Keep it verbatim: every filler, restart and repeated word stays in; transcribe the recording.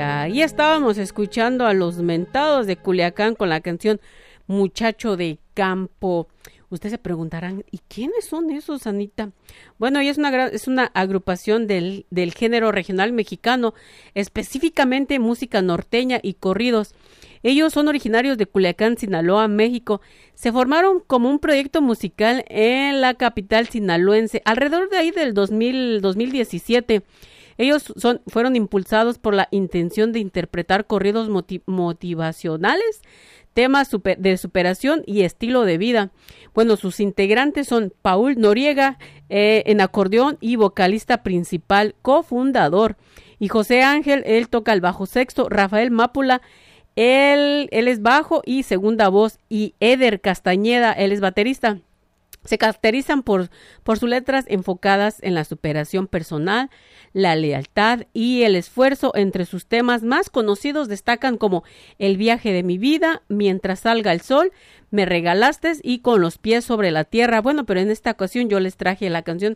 ahí estábamos escuchando a Los Mentados de Culiacán con la canción Muchacho de Campo. Ustedes se preguntarán, ¿y quiénes son esos, Anita? Bueno, ella es una, es una agrupación del, del género regional mexicano, específicamente música norteña y corridos. Ellos son originarios de Culiacán, Sinaloa, México. Se formaron como un proyecto musical en la capital sinaloense, alrededor de ahí del dos mil, dos mil diecisiete. Ellos son, fueron impulsados por la intención de interpretar corridos motiv- motivacionales, temas super, de superación y estilo de vida. Bueno, sus integrantes son Paul Noriega eh, en acordeón y vocalista principal, cofundador, y José Ángel, él toca el bajo sexto, Rafael Mápula, él, él es bajo y segunda voz, y Eder Castañeda, él es baterista. Se caracterizan por, por sus letras enfocadas en la superación personal, la lealtad y el esfuerzo. Entre sus temas más conocidos destacan como El viaje de mi vida, Mientras salga el sol, Me regalaste y Con los pies sobre la tierra. Bueno, pero en esta ocasión yo les traje la canción